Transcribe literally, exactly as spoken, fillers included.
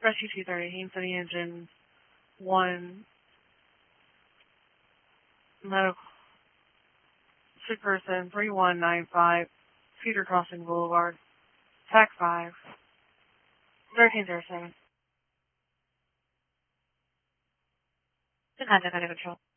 Rescue two thirty, Haines City Engine one, medical, sick person three one nine five, Cedar Crossing Boulevard, T A C five, thirteen zero seven. Contact under control.